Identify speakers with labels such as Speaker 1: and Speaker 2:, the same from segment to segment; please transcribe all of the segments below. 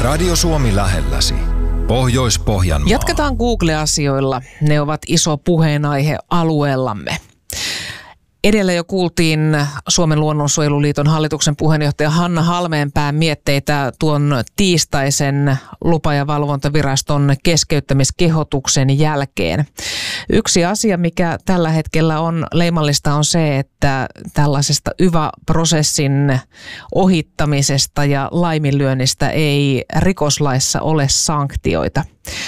Speaker 1: Radio Suomi lähelläsi. Pohjois-Pohjanmaa.
Speaker 2: Jatketaan Google-asioilla. Ne ovat iso puheenaihe alueellamme. Edellä jo kuultiin Suomen luonnonsuojeluliiton hallituksen puheenjohtaja Hanna Halmeenpään mietteitä tuon tiistaisen lupa- ja valvontaviraston keskeyttämiskehotuksen jälkeen. Yksi asia, mikä tällä hetkellä on leimallista, on se, että tällaisesta YVA-prosessin ohittamisesta ja laiminlyönnistä ei rikoslaissa ole sanktioita.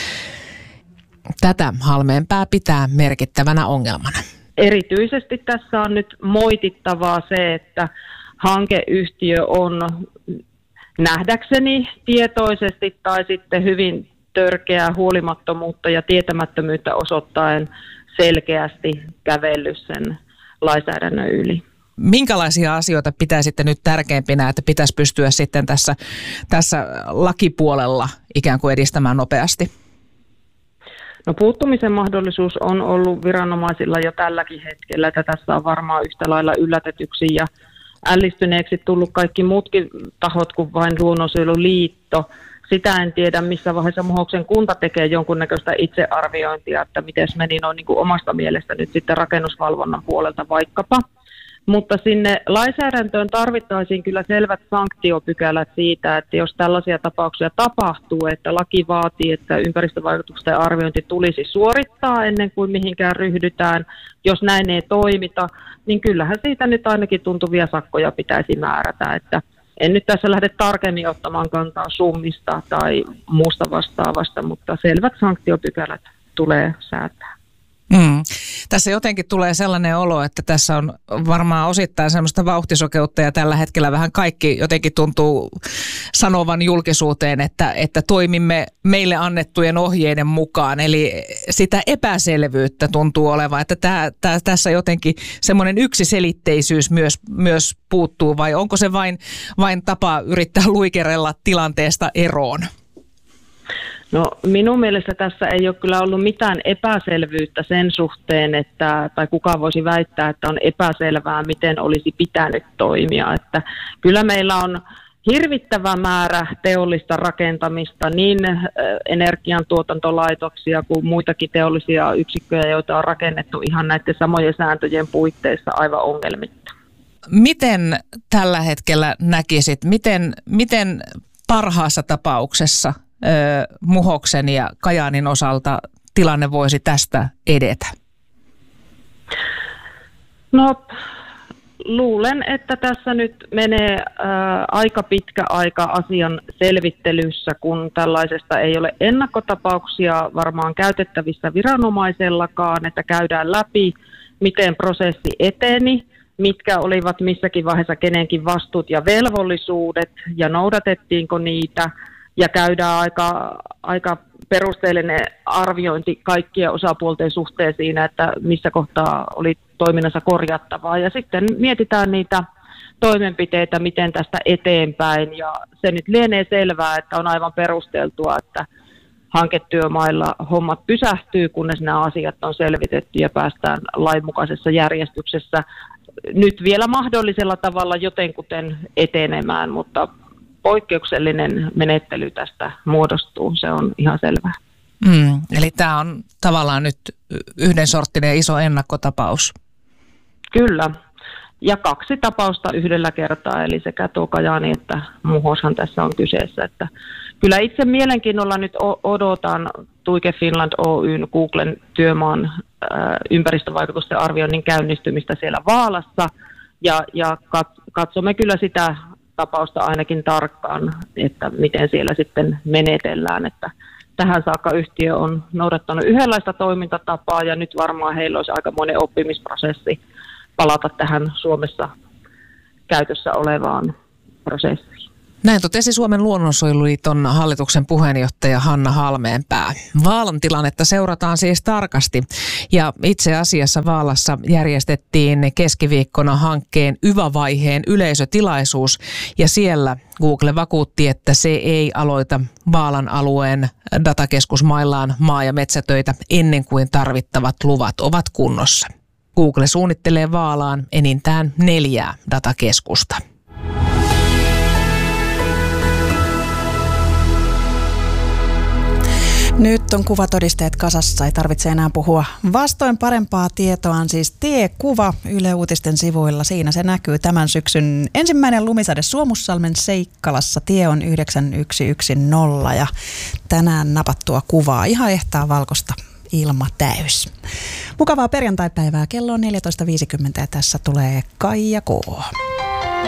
Speaker 2: Tätä Halmeenpää pitää merkittävänä ongelmana.
Speaker 3: Erityisesti tässä on nyt moitittavaa se, että hankeyhtiö on nähdäkseni tietoisesti tai sitten hyvin törkeää huolimattomuutta ja tietämättömyyttä osoittaen selkeästi kävellyt sen lainsäädännön yli.
Speaker 2: Minkälaisia asioita pitäisitte nyt tärkeimpinä, että pitäisi pystyä sitten tässä lakipuolella ikään kuin edistämään nopeasti?
Speaker 3: No, puuttumisen mahdollisuus on ollut viranomaisilla jo tälläkin hetkellä, että tässä on varmaan yhtä lailla yllätetyksi ja ällistyneeksi tullut kaikki muutkin tahot kuin vain Luonnonsuojeluliitto. Sitä en tiedä, missä vaiheessa Muhoksen kunta tekee jonkunnäköistä itsearviointia, että miten meni noin niin kuin omasta mielestä nyt sitten rakennusvalvonnan puolelta vaikkapa. Mutta sinne lainsäädäntöön tarvittaisiin kyllä selvät sanktiopykälät siitä, että jos tällaisia tapauksia tapahtuu, että laki vaatii, että ympäristövaikutusten arviointi tulisi suorittaa ennen kuin mihinkään ryhdytään. Jos näin ei toimita, niin kyllähän siitä nyt ainakin tuntuvia sakkoja pitäisi määrätä. Että en nyt tässä lähde tarkemmin ottamaan kantaa summista tai muusta vastaavasta, mutta selvät sanktiopykälät tulee säätää.
Speaker 2: Tässä jotenkin tulee sellainen olo, että tässä on varmaan osittain semmoista vauhtisokeutta ja tällä hetkellä vähän kaikki jotenkin tuntuu sanovan julkisuuteen, että toimimme meille annettujen ohjeiden mukaan. Eli sitä epäselvyyttä tuntuu olevan, että tässä jotenkin semmoinen yksiselitteisyys myös puuttuu, vai onko se vain tapa yrittää luikerella tilanteesta eroon?
Speaker 3: No, minun mielestä tässä ei ole kyllä ollut mitään epäselvyyttä sen suhteen, tai kukaan voisi väittää, että on epäselvää, miten olisi pitänyt toimia. Että kyllä meillä on hirvittävä määrä teollista rakentamista, niin energiantuotantolaitoksia kuin muitakin teollisia yksikköjä, joita on rakennettu ihan näiden samojen sääntöjen puitteissa aivan ongelmitta.
Speaker 2: Miten tällä hetkellä näkisit, miten parhaassa tapauksessa Muhoksen ja Kajaanin osalta tilanne voisi tästä edetä?
Speaker 3: No, luulen, että tässä nyt menee aika pitkä aika asian selvittelyssä, kun tällaisesta ei ole ennakkotapauksia varmaan käytettävissä viranomaisellakaan, että käydään läpi, miten prosessi eteni, mitkä olivat missäkin vaiheessa kenenkin vastuut ja velvollisuudet ja noudatettiinko niitä. Ja käydään aika perusteellinen arviointi kaikkien osapuolten suhteen siinä, että missä kohtaa oli toiminnassa korjattavaa. Ja sitten mietitään niitä toimenpiteitä, miten tästä eteenpäin. Ja se nyt lienee selvää, että on aivan perusteltua, että hanketyömailla hommat pysähtyy, kunnes nämä asiat on selvitetty ja päästään lainmukaisessa järjestyksessä. Nyt vielä mahdollisella tavalla jotenkuten etenemään, mutta poikkeuksellinen menettely tästä muodostuu, se on ihan selvää.
Speaker 2: Eli tämä on tavallaan nyt yhden sorttinen iso ennakkotapaus.
Speaker 3: Kyllä, ja 2 tapausta yhdellä kertaa, eli sekä tuo Kajaani että Muhoshan tässä on kyseessä. Että kyllä itse mielenkiinnolla nyt odotan Tuike Finland Oyn Googlen työmaan ympäristövaikutusten arvioinnin käynnistymistä siellä Vaalassa, ja katsomme kyllä sitä tapausta ainakin tarkkaan, että miten siellä sitten menetellään, että tähän saakka yhtiö on noudattanut yhdenlaista toimintatapaa ja nyt varmaan heillä olisi aikamoinen oppimisprosessi palata tähän Suomessa käytössä olevaan prosessiin.
Speaker 2: Näin totesi Suomen luonnonsuojeluliiton hallituksen puheenjohtaja Hanna Halmeenpää. Vaalan tilannetta seurataan siis tarkasti ja itse asiassa Vaalassa järjestettiin keskiviikkona hankkeen YVA-vaiheen yleisötilaisuus ja siellä Google vakuutti, että se ei aloita Vaalan alueen datakeskusmaillaan maa- ja metsätöitä ennen kuin tarvittavat luvat ovat kunnossa. Google suunnittelee Vaalaan enintään 4 datakeskusta.
Speaker 4: Nyt on kuvatodisteet kasassa, ei tarvitse enää puhua. Vastoin parempaa tietoa on siis tiekuva Yle Uutisten sivuilla. Siinä se näkyy tämän syksyn ensimmäinen lumisade Suomussalmen Seikkalassa. Tie on 9110 ja tänään napattua kuvaa. Ihan ehtaa valkoista, ilma täys. Mukavaa perjantaipäivää. Kello on 14.50 ja tässä tulee Kaija K.